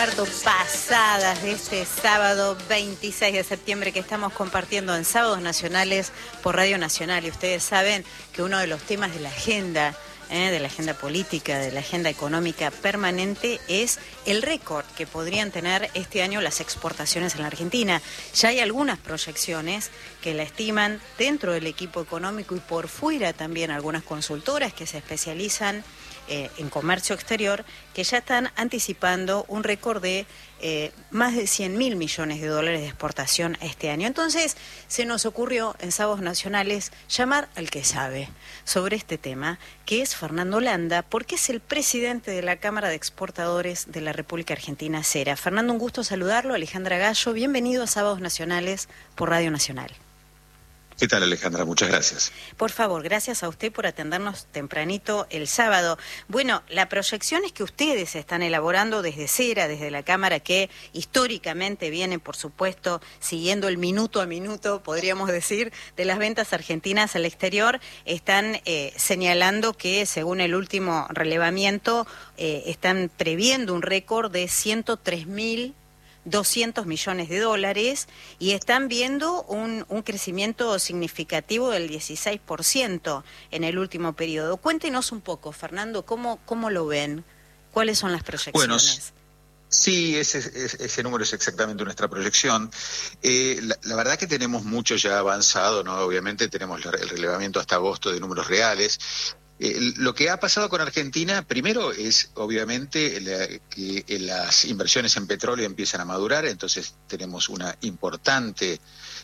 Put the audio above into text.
Pasadas de este sábado 26 de septiembre que estamos compartiendo en Sábados Nacionales por Radio Nacional. Y ustedes saben que uno de los temas de la agenda política, de la agenda económica permanente, es el récord que podrían tener este año las exportaciones en la Argentina. Ya hay algunas proyecciones que la estiman dentro del equipo económico y por fuera también algunas consultoras que se especializan en comercio exterior, que ya están anticipando un récord de más de 100.000 millones de dólares de exportación este año. Entonces, se nos ocurrió en Sábados Nacionales llamar al que sabe sobre este tema, que es Fernando Landa, porque es el presidente de la Cámara de Exportadores de la República Argentina, CERA. Fernando, un gusto saludarlo. Alejandra Gallo, bienvenido a Sábados Nacionales por Radio Nacional. ¿Qué tal, Alejandra? Muchas gracias. Por favor, gracias a usted por atendernos tempranito el sábado. Bueno, la proyección es que ustedes están elaborando desde CERA, desde la Cámara, que históricamente viene, por supuesto, siguiendo el minuto a minuto, podríamos decir, de las ventas argentinas al exterior. Están señalando que, según el último relevamiento, están previendo un récord de 103.200 millones de dólares y están viendo un crecimiento significativo del 16% en el último periodo. Cuéntenos un poco, Fernando, ¿cómo lo ven? ¿Cuáles son las proyecciones? Bueno, sí, ese número es exactamente nuestra proyección. La verdad que tenemos mucho ya avanzado, ¿no? Obviamente tenemos el relevamiento hasta agosto de números reales. Lo que ha pasado con Argentina, primero, es obviamente que las inversiones en petróleo empiezan a madurar, entonces tenemos una importante